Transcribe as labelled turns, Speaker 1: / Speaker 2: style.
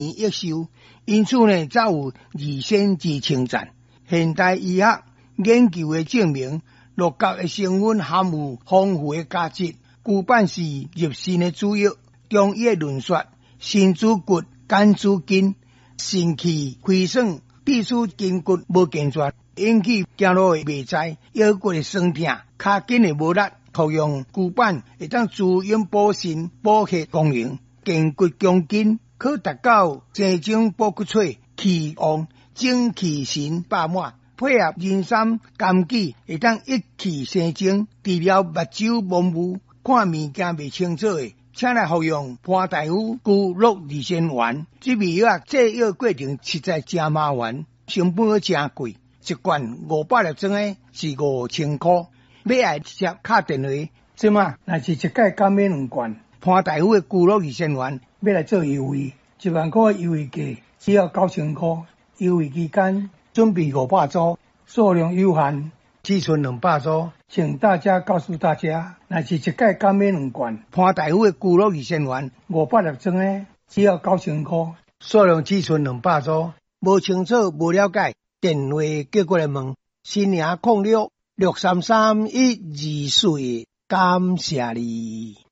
Speaker 1: 益寿，因此呢，才有二仙之称赞。现代医学研究的证明，鹿角的成分含有丰富的价值。牛板是入肾的主药，中医的论说，肾主骨，肝主筋，肾气亏损，必须筋骨无健全，引起走路的袂知，腰骨的酸痛，脚筋的无力。服用牛板会当滋阴补肾、补血功能，健骨强筋，可达到生精补骨髓、气旺、精气神饱满。配合人参、枸杞，会当益气生精，治疗目睭模糊、看物件袂清楚的，请来服用潘大夫骨肉二仙丸。这味药制药过程实在真麻烦，成本又真贵，一罐500粒装的是5000块。买来直接打电话，即嘛若是一届减免2罐潘大夫的骨肉二仙丸，要来做优惠，1万块的优惠价只要9000块。优惠期间准备500组，数量有限，只剩200组，请大家告诉大家，若是一届减免2罐潘大夫的骨肉二仙丸500粒装的，只要9000块，数量只剩200组。无清楚、无了解，电话叫过来问，新营06633124，感谢你。